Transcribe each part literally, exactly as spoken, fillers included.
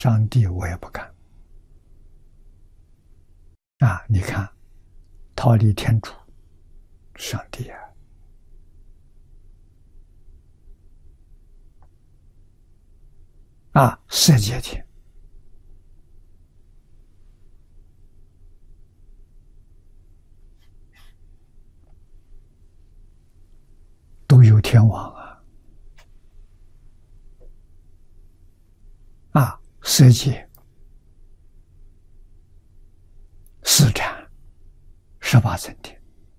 上帝我也不敢啊！你看，逃离天主，上帝啊！啊，色界天都有天王啊！啊，色界四禅十八层天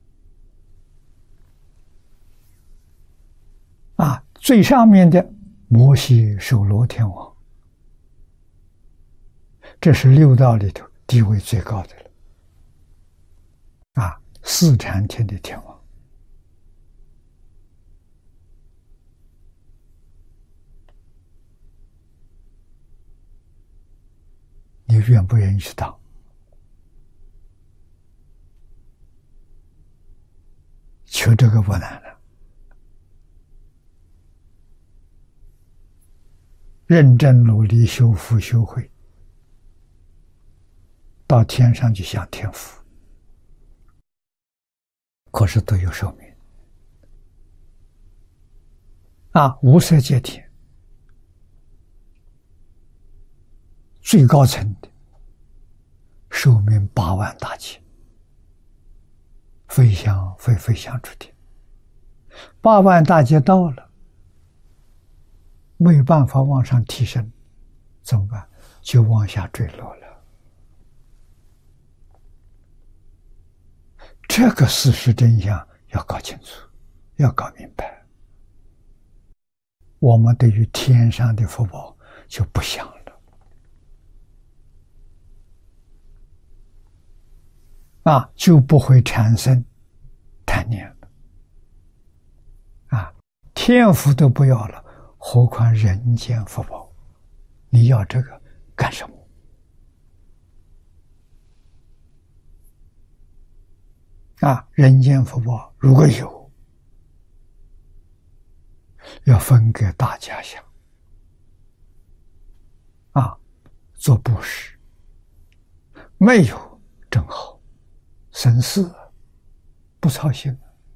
啊，最上面的摩西首罗天王，这是六道里头地位最高的了啊，四禅天的天王。你愿不愿意去当？求这个不难了，认真努力修福修慧，到天上去享天福，可是都有寿命啊！无色界天最高层的寿命八万大劫，飞翔飞飞翔出天，八万大劫到了，没有办法往上提升，怎么办？就往下坠落了。这个事实真相要搞清楚，要搞明白，我们对于天上的福报就不想了啊，就不会产生贪念了啊！天福都不要了，何况人间福报？你要这个干什么？啊，人间福报如果有，要分给大家享啊，做布施；没有正好，省事不操心，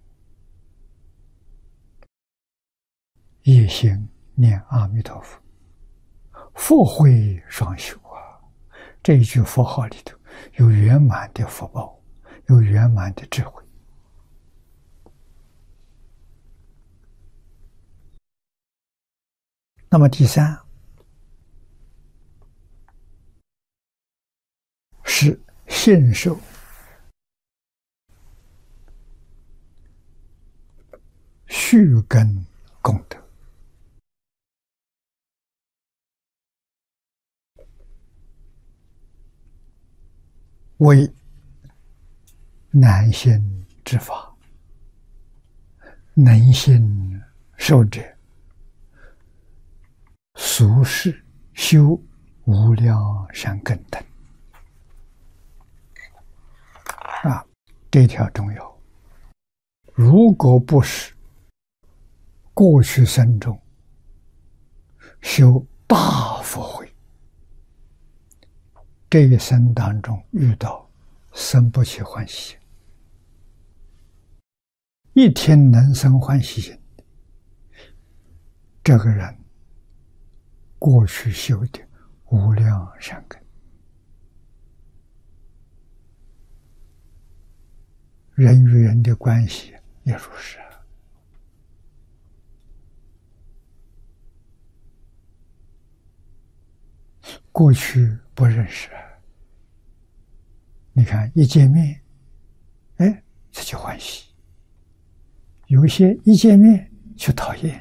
一心念阿弥陀佛，福慧双修啊！这一句佛号里头有圆满的福报，有圆满的智慧。那么第三是信受续根功德。为难信之法，能信受者，俗世修无量善根等啊，这条重要。如果不是过去生中修大福慧，这一生当中遇到生不起欢喜心，一天能生欢喜心，这个人过去修的无量善根，人与人的关系也如是。过去不认识，你看一见面，哎，这就欢喜；有些一见面就讨厌，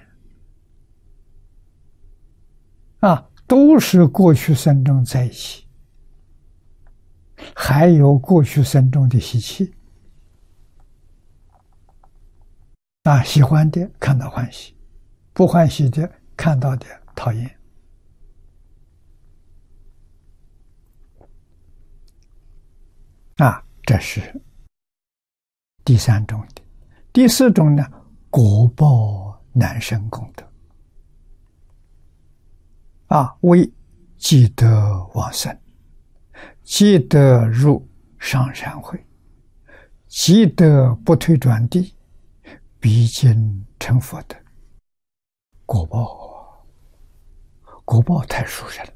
啊，都是过去生中在一起，还有过去生中的习气，啊，喜欢的看到欢喜，不欢喜的看到的讨厌。啊，这是第三种的。第四种呢，果报难生功德。啊，为积德往生，积德入上善会，积德不退转地，必经成佛德。果报啊，果报太殊胜了。